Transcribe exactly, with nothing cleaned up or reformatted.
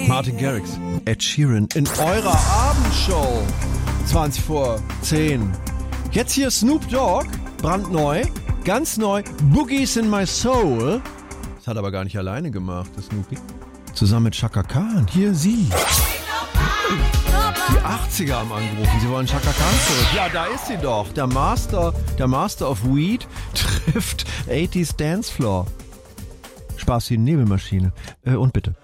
Martin Garrix, Ed Sheeran in eurer Abendshow. zwanzig vor zehn. Jetzt hier Snoop Dogg, brandneu, ganz neu, Boogies in My Soul. Das hat er aber gar nicht alleine gemacht, das Snoopy. Zusammen mit Chaka Khan. Hier sie. Die achtziger haben angerufen, sie wollen Chaka Khan zurück. Ja, da ist sie doch. Der Master, der Master of Weed trifft achtziger Dancefloor. Spaß wie eine Nebelmaschine. Äh, und bitte.